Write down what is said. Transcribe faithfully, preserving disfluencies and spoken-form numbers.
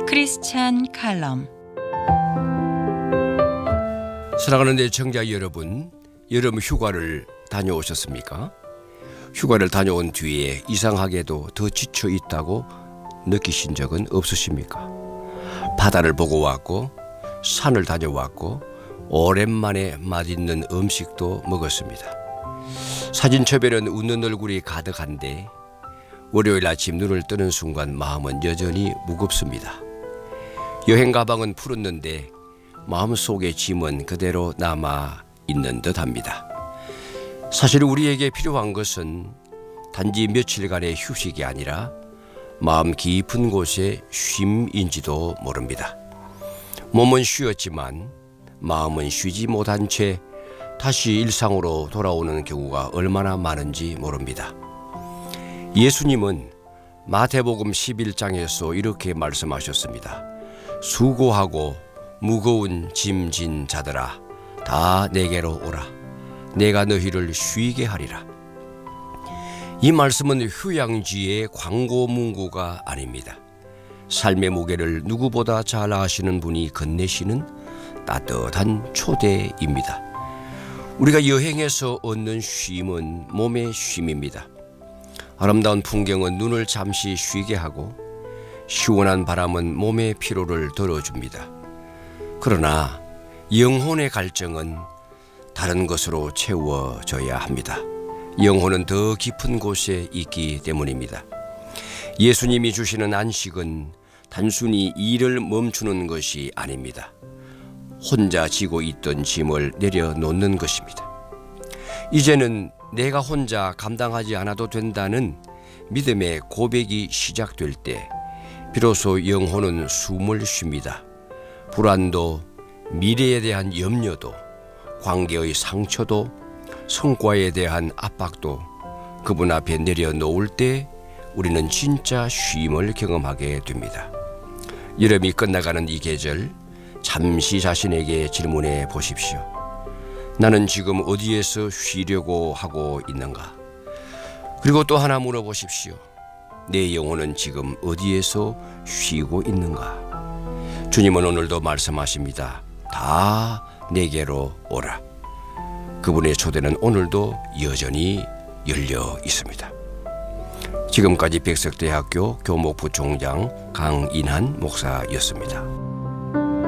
크리스찬 칼럼. 사랑하는 애청자 여러분, 여름 휴가를 다녀오셨습니까? 휴가를 다녀온 뒤에 이상하게도 더 지쳐 있다고 느끼신 적은 없으십니까? 바다를 보고 왔고 산을 다녀왔고 오랜만에 맛있는 음식도 먹었습니다. 사진첩에는 웃는 얼굴이 가득한데 월요일 아침 눈을 뜨는 순간 마음은 여전히 무겁습니다. 여행 가방은 풀었는데 마음속의 짐은 그대로 남아 있는 듯합니다. 사실 우리에게 필요한 것은 단지 며칠간의 휴식이 아니라 마음 깊은 곳의 쉼인지도 모릅니다. 몸은 쉬었지만 마음은 쉬지 못한 채 다시 일상으로 돌아오는 경우가 얼마나 많은지 모릅니다. 예수님은 마태복음 십일 장에서 이렇게 말씀하셨습니다. 수고하고 무거운 짐 진 자들아, 다 내게로 오라. 내가 너희를 쉬게 하리라. 이 말씀은 휴양지의 광고 문구가 아닙니다. 삶의 무게를 누구보다 잘 아시는 분이 건네시는 따뜻한 초대입니다. 우리가 여행에서 얻는 쉼은 몸의 쉼입니다. 아름다운 풍경은 눈을 잠시 쉬게 하고 시원한 바람은 몸의 피로를 덜어줍니다. 그러나 영혼의 갈증은 다른 것으로 채워져야 합니다. 영혼은 더 깊은 곳에 있기 때문입니다. 예수님이 주시는 안식은 단순히 일을 멈추는 것이 아닙니다. 혼자 지고 있던 짐을 내려놓는 것입니다. 이제는 내가 혼자 감당하지 않아도 된다는 믿음의 고백이 시작될 때 비로소 영혼은 숨을 쉽니다. 불안도, 미래에 대한 염려도, 관계의 상처도, 성과에 대한 압박도 그분 앞에 내려놓을 때 우리는 진짜 쉼을 경험하게 됩니다. 여름이 끝나가는 이 계절, 잠시 자신에게 질문해 보십시오. 나는 지금 어디에서 쉬려고 하고 있는가? 그리고 또 하나 물어보십시오. 내 영혼은 지금 어디에서 쉬고 있는가? 주님은 오늘도 말씀하십니다. 다 내게로 오라. 그분의 초대는 오늘도 여전히 열려 있습니다. 지금까지 백석대학교 교목부 총장 강인한 목사였습니다.